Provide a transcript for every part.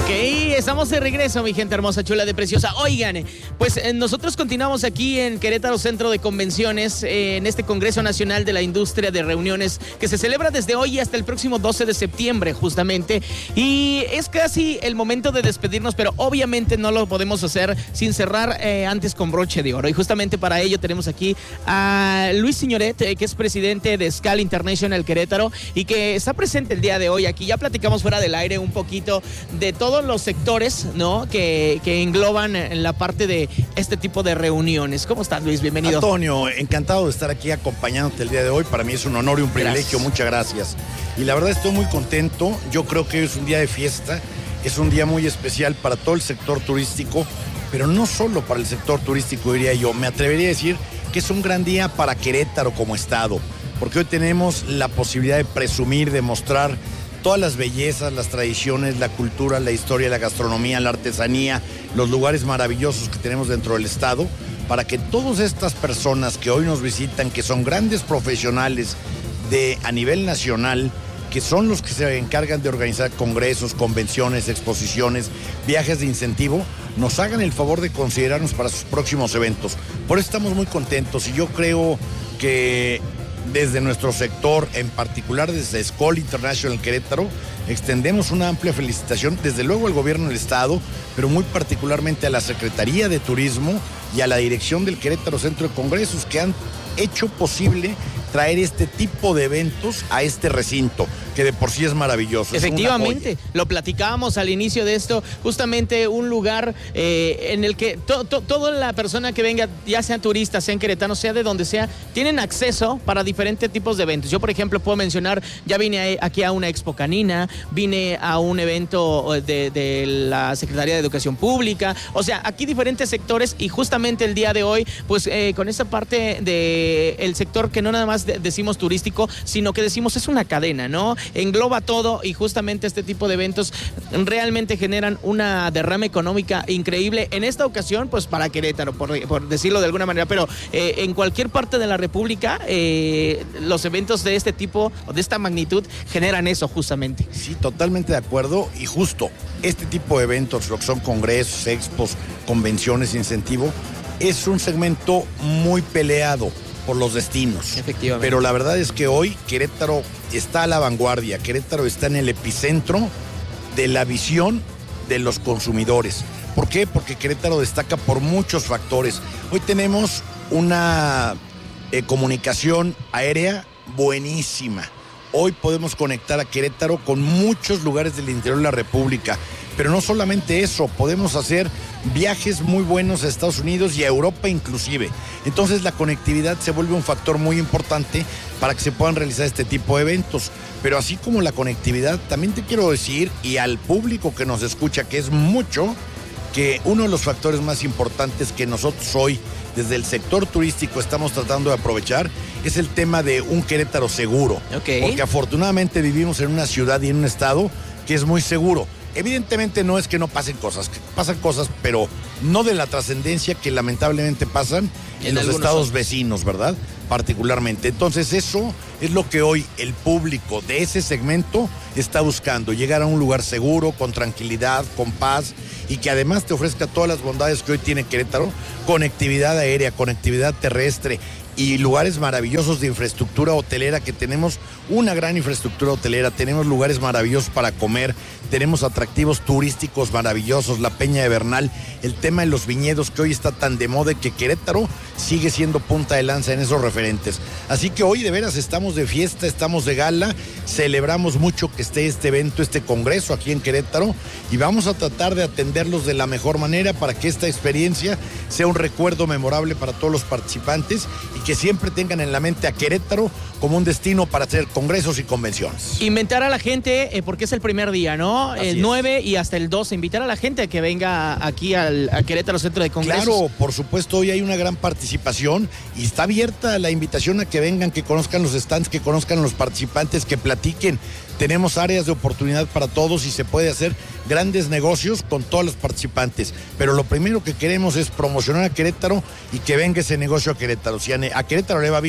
Ok, estamos de regreso, mi gente hermosa, chula de preciosa. Oigan, pues nosotros continuamos aquí en Querétaro Centro de Convenciones, en este Congreso Nacional de la Industria de Reuniones, que se celebra desde hoy hasta el próximo 12 de septiembre, justamente. Y es casi el momento de despedirnos, pero obviamente no lo podemos hacer sin cerrar antes con broche de oro. Y justamente para ello tenemos aquí a Luis Signoret, que es presidente de SCAL International Querétaro y que está presente el día de hoy aquí. Ya platicamos fuera del aire un poquito de todos los sectores, ¿no? que engloban en la parte de este tipo de reuniones. ¿Cómo estás, Luis? Bienvenido. Antonio, encantado de estar aquí acompañándote el día de hoy. Para mí es un honor y un privilegio. Gracias. Muchas gracias. Y la verdad estoy muy contento. Yo creo que hoy es un día de fiesta. Es un día muy especial para todo el sector turístico, pero no solo para el sector turístico, diría yo. Me atrevería a decir que es un gran día para Querétaro como estado, porque hoy tenemos la posibilidad de presumir, de mostrar todas las bellezas, las tradiciones, la cultura, la historia, la gastronomía, la artesanía, los lugares maravillosos que tenemos dentro del estado, para que todas estas personas que hoy nos visitan, que son grandes profesionales a nivel nacional, que son los que se encargan de organizar congresos, convenciones, exposiciones, viajes de incentivo, nos hagan el favor de considerarnos para sus próximos eventos. Por eso estamos muy contentos y yo creo que desde nuestro sector, en particular desde SCAL International Querétaro, extendemos una amplia felicitación, desde luego al gobierno del estado, pero muy particularmente a la Secretaría de Turismo y a la dirección del Querétaro Centro de Congresos, que han hecho posible traer este tipo de eventos a este recinto, que de por sí es maravilloso. Efectivamente, lo platicábamos al inicio de esto, justamente un lugar en el que toda la persona que venga, ya sean turistas, sean queretanos, sea de donde sea, tienen acceso para diferentes tipos de eventos. Yo, por ejemplo, puedo mencionar, ya vine aquí a una Expo Canina, vine a un evento de la Secretaría de Educación Pública, o sea, aquí diferentes sectores y justamente el día de hoy, pues con esta parte del sector que no nada más decimos turístico, sino que decimos es una cadena, ¿no? Engloba todo y justamente este tipo de eventos realmente generan una derrama económica increíble. En esta ocasión, pues para Querétaro, por decirlo de alguna manera, pero en cualquier parte de la República, los eventos de este tipo o de esta magnitud generan eso justamente. Sí, totalmente de acuerdo y justo este tipo de eventos, lo que son congresos, expos, convenciones, incentivo, es un segmento muy peleado por los destinos. Efectivamente. Pero la verdad es que hoy Querétaro está a la vanguardia, Querétaro está en el epicentro de la visión de los consumidores. ¿Por qué? Porque Querétaro destaca por muchos factores. Hoy tenemos una comunicación aérea buenísima. Hoy podemos conectar a Querétaro con muchos lugares del interior de la República. Pero no solamente eso, podemos hacer viajes muy buenos a Estados Unidos y a Europa inclusive. Entonces la conectividad se vuelve un factor muy importante para que se puedan realizar este tipo de eventos. Pero así como la conectividad, también te quiero decir, y al público que nos escucha, que es mucho, que uno de los factores más importantes que nosotros hoy, desde el sector turístico, estamos tratando de aprovechar, es el tema de un Querétaro seguro. Okay. Porque afortunadamente vivimos en una ciudad y en un estado que es muy seguro. Evidentemente no es que no pasen cosas, pero no de la trascendencia que lamentablemente pasan en los estados vecinos, ¿verdad? Particularmente. Entonces eso es lo que hoy el público de ese segmento está buscando, llegar a un lugar seguro, con tranquilidad, con paz y que además te ofrezca todas las bondades que hoy tiene Querétaro, conectividad aérea, conectividad terrestre y lugares maravillosos de infraestructura hotelera, que tenemos una gran infraestructura hotelera, tenemos lugares maravillosos para comer, tenemos atractivos turísticos maravillosos, la Peña de Bernal, el tema de los viñedos que hoy está tan de moda y que Querétaro sigue siendo punta de lanza en esos referentes. Así que hoy de veras estamos de fiesta, estamos de gala, celebramos mucho que esté este evento, este congreso aquí en Querétaro y vamos a tratar de atenderlos de la mejor manera para que esta experiencia sea un recuerdo memorable para todos los participantes y que siempre tengan en la mente a Querétaro como un destino para hacer congresos y convenciones. Invitar a la gente, porque es el primer día, ¿no? Así el 9 y hasta el 12, invitar a la gente a que venga aquí a Querétaro Centro de Congresos. Claro, por supuesto, hoy hay una gran participación y está abierta la invitación a que vengan, que conozcan los stands, que conozcan los participantes, que platiquen. Tenemos áreas de oportunidad para todos y se puede hacer grandes negocios con todos los participantes. Pero lo primero que queremos es promocionar a Querétaro y que venga ese negocio a Querétaro. Si a Querétaro le va bien,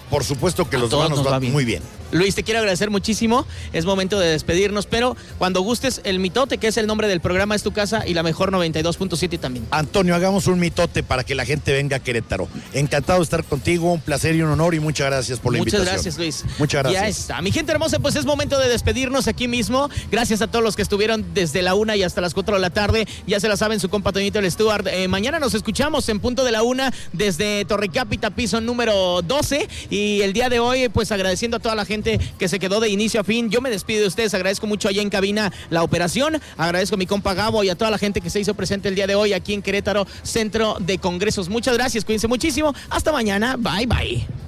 por supuesto que A los todos demás nos va muy bien. Luis, te quiero agradecer muchísimo. Es momento de despedirnos, pero cuando gustes, el mitote, que es el nombre del programa, es tu casa y la mejor 92.7 también. Antonio, hagamos un mitote para que la gente venga a Querétaro. Encantado de estar contigo, un placer y un honor y muchas gracias por la invitación. Muchas gracias, Luis. Muchas gracias. Ya está. Mi gente hermosa, pues es momento de despedirnos aquí mismo. Gracias a todos los que estuvieron desde la 1 y hasta las 4 de la tarde. Ya se la saben, su compa Toñito el Stuart. Mañana nos escuchamos en punto de la 1 desde Torrecápita, piso número 12. Y el día de hoy, pues agradeciendo a toda la gente que se quedó de inicio a fin. Yo me despido de ustedes, agradezco mucho allá en cabina la operación, agradezco a mi compa Gabo y a toda la gente que se hizo presente el día de hoy aquí en Querétaro, Centro de Congresos. Muchas gracias, cuídense muchísimo, hasta mañana, bye bye.